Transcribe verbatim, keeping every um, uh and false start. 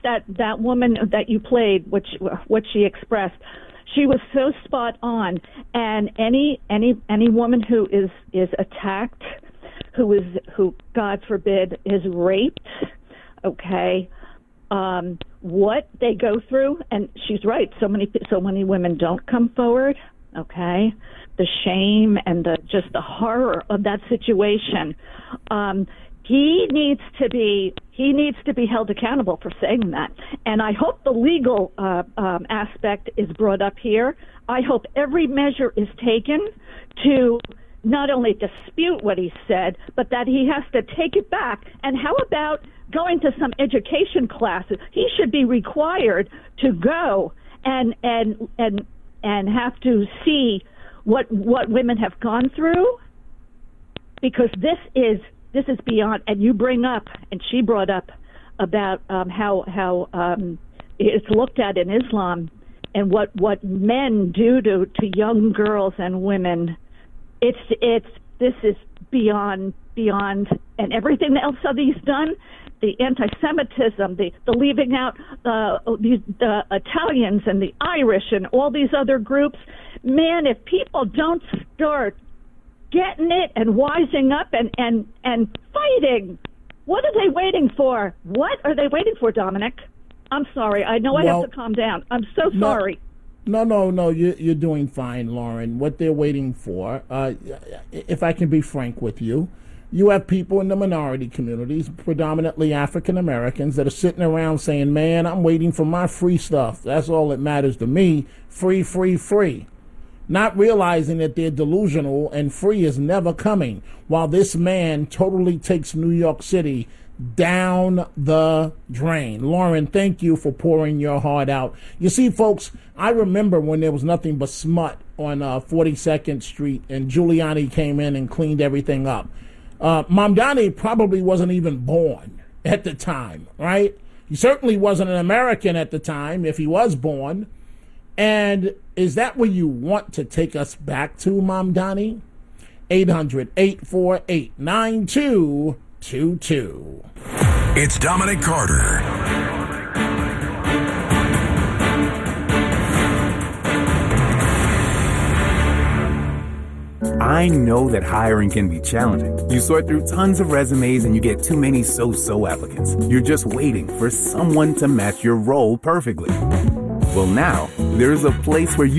that that woman that you played, which what she expressed, she was so spot on. And any any any woman who is is attacked, who is who God forbid is raped, okay, um, what they go through, and she's right. So many so many women don't come forward. Okay, the shame and the just the horror of that situation. Um, he needs to be he needs to be held accountable for saying that, and I hope the legal uh, um, aspect is brought up here. I hope every measure is taken to not only dispute what he said, but that he has to take it back. And how about going to some education classes? He should be required to go and and and and have to see what what women have gone through, because this is this is beyond. And you bring up, and she brought up about um, how how um, it's looked at in Islam, and what what men do to to young girls and women. It's it's this is beyond beyond, and everything else that he's done. The anti-Semitism, the, the leaving out uh, the, the Italians and the Irish and all these other groups. Man, if people don't start getting it and wising up and, and, and fighting, what are they waiting for? What are they waiting for, Dominic? I'm sorry. I know I well, have to calm down. I'm so sorry. No, no, no. You, you're doing fine, Lauren. What they're waiting for, uh, if I can be frank with you, you have people in the minority communities, predominantly African Americans, that are sitting around saying, man, I'm waiting for my free stuff. That's all that matters to me. Free, free, free. Not realizing that they're delusional and free is never coming, while this man totally takes New York City down the drain. Lauren, thank you for pouring your heart out. You see, folks, I remember when there was nothing but smut on uh, forty-second Street and Giuliani came in and cleaned everything up. Uh, Mamdani probably wasn't even born at the time, right? He certainly wasn't an American at the time, if he was born. And is that where you want to take us back to, Mamdani? eight hundred, eight four eight, nine two two two. It's Dominic Carter. I know that hiring can be challenging. You sort through tons of resumes and you get too many so-so applicants. You're just waiting for someone to match your role perfectly. Well, now, there's a place where you